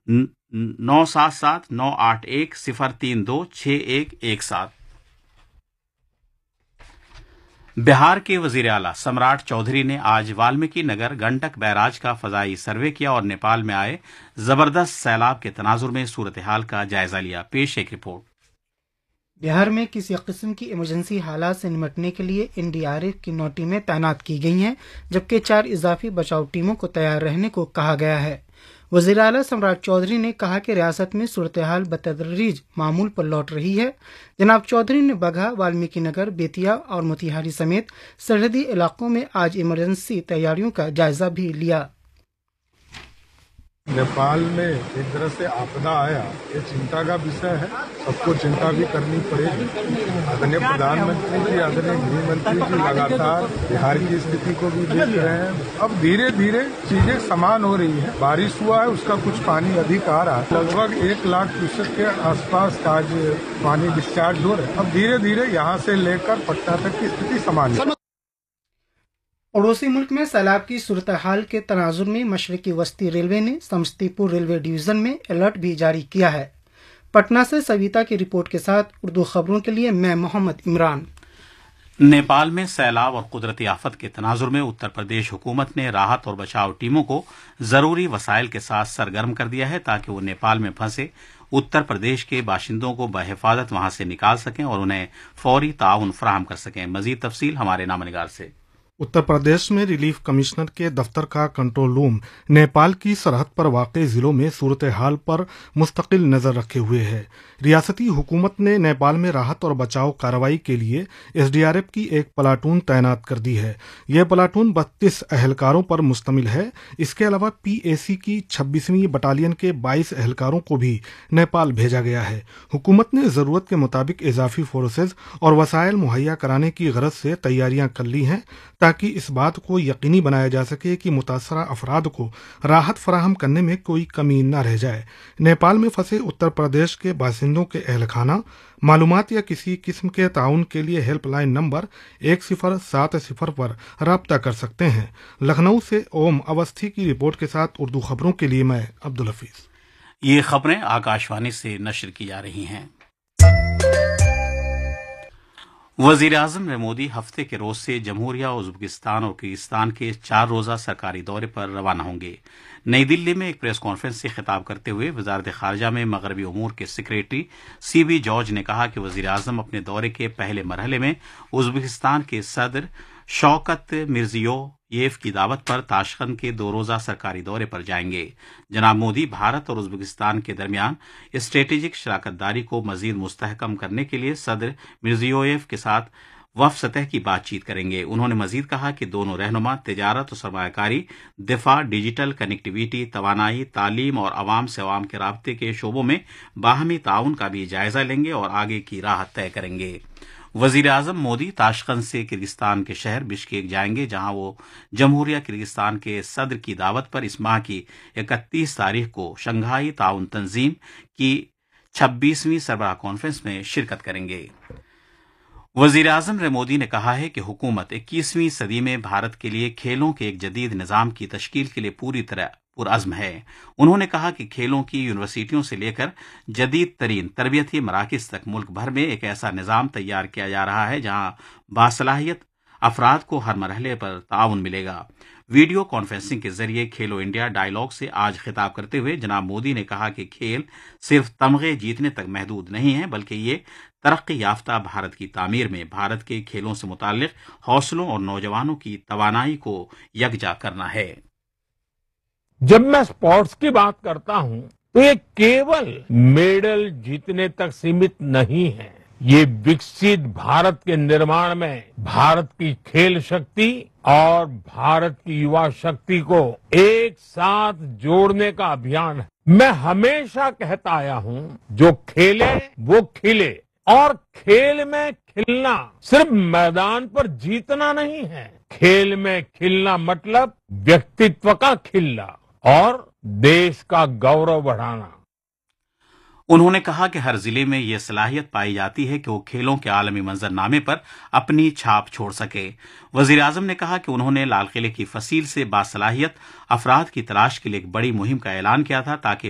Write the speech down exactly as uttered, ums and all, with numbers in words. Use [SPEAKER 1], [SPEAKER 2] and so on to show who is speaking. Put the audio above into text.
[SPEAKER 1] نو سات سات نو آٹھ ایک صفر تین دو چھ ایک ایک سات۔ بہار کے وزیر اعلیٰ سمراٹ چودھری نے آج والمیکی نگر گنڈک بیراج کا فضائی سروے کیا اور نیپال میں آئے زبردست سیلاب کے تناظر میں صورتحال کا جائزہ لیا۔ پیش ایک رپورٹ۔
[SPEAKER 2] بہار میں کسی قسم کی ایمرجنسی حالات سے نمٹنے کے لیے این ڈی آر ایف کی نو ٹیمیں تعینات کی گئی ہیں، جبکہ چار اضافی بچاؤ ٹیموں کو تیار رہنے کو کہا گیا ہے۔ وزیر اعلیٰ سمراٹ چودھری نے کہا کہ ریاست میں صورتحال بتدریج معمول پر لوٹ رہی ہے۔ جناب چودھری نے بگھا، والمیکی نگر، بیتیا اور موتیہاری سمیت سرحدی علاقوں میں آج ایمرجنسی تیاریوں کا جائزہ بھی لیا۔
[SPEAKER 3] نیپال میں ایک طرح سے آپدا آیا، یہ چنتا کا وشے ہے، سب کو چنتا بھی کرنی پڑے گی۔ آدرنیہ پردھان منتری جی، آدرنیہ گृह منتری جی لگاتار بہار کی استھتی کو بھی دیکھ رہے ہیں۔ اب دھیرے دھیرے چیزیں سمان ہو رہی ہیں، بارش ہوا ہے، اس کا کچھ پانی ادھک آ رہا ہے، لگ بھگ ایک لاکھ کیوسک کے آس پاس آج پانی ڈسچارج ہو رہا ہے۔ اب دھیرے دھیرے یہاں سے لے کر پٹنہ تک کی استھتی سامان ہے۔
[SPEAKER 2] پڑوسی ملک میں سیلاب کی صورتحال کے تناظر میں مشرقی وسطی ریلوے نے سمستی پور ریلوے ڈویژن میں الرٹ بھی جاری کیا ہے۔ پٹنہ سے سویتا کی رپورٹ کے ساتھ اردو خبروں کے لیے میں محمد عمران۔
[SPEAKER 1] نیپال میں سیلاب اور قدرتی آفت کے تناظر میں اتر پردیش حکومت نے راحت اور بچاؤ ٹیموں کو ضروری وسائل کے ساتھ سرگرم کر دیا ہے تاکہ وہ نیپال میں پھنسے اتر پردیش کے باشندوں کو بحفاظت وہاں سے نکال سکیں اور انہیں فوری تعاون فراہم کر سکیں۔ مزید تفصیل ہمارے نامہ نگار سے۔
[SPEAKER 4] اتر پردیش میں ریلیف کمشنر کے دفتر کا کنٹرول روم نیپال کی سرحد پر واقع ضلعوں میں صورتحال پر مستقل نظر رکھے ہوئے ہے۔ ریاستی حکومت نے نیپال میں راحت اور بچاؤ کارروائی کے لیے ایس ڈی آر ایف کی ایک پلاٹون تعینات کر دی ہے۔ یہ پلاٹون بتیس اہلکاروں پر مشتمل ہے۔ اس کے علاوہ پی اے سی کی چھبیسویں بٹالین کے بائیس اہلکاروں کو بھی نیپال بھیجا گیا ہے۔ حکومت نے ضرورت کے مطابق اضافی فورسز اور وسائل مہیا کرانے کی غرض سے تیاریاں کر لی ہیں تاکہ اس بات کو یقینی بنایا جا سکے کہ متاثرہ افراد کو راحت فراہم کرنے میں کوئی کمی نہ رہ جائے۔ نیپال میں پھنسے اتر پردیش کے باشندوں کے اہل خانہ معلومات یا کسی قسم کے تعاون کے لیے ہیلپ لائن نمبر ایک صفر سات صفر پر رابطہ کر سکتے ہیں۔ لکھنؤ سے اوم اوستھی کی رپورٹ کے ساتھ اردو خبروں کے لیے میں عبدالحفیظ۔
[SPEAKER 1] یہ خبریں آکاشوانی سے نشر کی جا رہی ہیں۔ وزیر اعظم نریندر مودی ہفتے کے روز سے جمہوریہ ازبکستان اور کرغزستان کے چار روزہ سرکاری دورے پر روانہ ہوں گے۔ نئی دلی میں ایک پریس کانفرنس سے خطاب کرتے ہوئے وزارت خارجہ میں مغربی امور کے سیکریٹری سی بی جارج نے کہا کہ وزیر اعظم اپنے دورے کے پہلے مرحلے میں ازبکستان کے صدر شوکت مرزیویف کی دعوت پر تاشقند کے دو روزہ سرکاری دورے پر جائیں گے۔ جناب مودی بھارت اور ازبکستان کے درمیان اسٹریٹجک شراکت داری کو مزید مستحکم کرنے کے لیے صدر مرزیویف کے ساتھ وفد سطح کی بات چیت کریں گے۔ انہوں نے مزید کہا کہ دونوں رہنما تجارت و سرمایہ کاری، دفاع، ڈیجیٹل کنیکٹیویٹی، توانائی، تعلیم اور عوام سے عوام کے رابطے کے شعبوں میں باہمی تعاون کا بھی جائزہ لیں گے اور آگے کی راہ طے کریں گے۔ وزیر اعظم مودی تاشقند سے کرغزستان کے شہر بشکیک جائیں گے، جہاں وہ جمہوریہ کرغزستان کے صدر کی دعوت پر اس ماہ کی اکتیس تاریخ کو شنگھائی تعاون تنظیم کی چھبیسویں سربراہ کانفرنس میں شرکت کریں گے۔ وزیر اعظم نریندر مودی نے کہا ہے کہ حکومت اکیسویں صدی میں بھارت کے لیے کھیلوں کے ایک جدید نظام کی تشکیل کے لیے پوری طرح پرعزم ہے۔ انہوں نے کہا کہ کھیلوں کی یونیورسٹیوں سے لے کر جدید ترین تربیتی مراکز تک ملک بھر میں ایک ایسا نظام تیار کیا جا رہا ہے جہاں باصلاحیت افراد کو ہر مرحلے پر تعاون ملے گا۔ ویڈیو کانفرنسنگ کے ذریعے کھیلو انڈیا ڈائیلاگ سے آج خطاب کرتے ہوئے جناب مودی نے کہا کہ کھیل صرف تمغے جیتنے تک محدود نہیں ہے، بلکہ یہ ترقی یافتہ بھارت کی تعمیر میں بھارت کے کھیلوں سے متعلق حوصلوں اور نوجوانوں کی توانائی کو یکجا کرنا ہے۔
[SPEAKER 5] جب میں اسپورٹس کی بات کرتا ہوں تو یہ کیول میڈل جیتنے تک سیمت نہیں ہے، یہ وکست بھارت کے نرمان میں بھارت کی کھیل شکتی اور بھارت کی یوا شکتی کو ایک ساتھ جوڑنے کا ابھیان ہے۔ میں ہمیشہ کہتا آیا ہوں جو کھیلے وہ کھلے، اور کھیل میں کھلنا صرف میدان پر جیتنا نہیں ہے، کھیل میں کھلنا مطلب ویکتتو کا کھلنا اور دیش کا گورو بڑھانا۔
[SPEAKER 1] انہوں نے کہا کہ ہر ضلع میں یہ صلاحیت پائی جاتی ہے کہ وہ کھیلوں کے عالمی منظرنامے پر اپنی چھاپ چھوڑ سکے۔ وزیر اعظم نے کہا کہ انہوں نے لال قلعے کی فصیل سے باصلاحیت افراد کی تلاش کے لیے ایک بڑی مہم کا اعلان کیا تھا تاکہ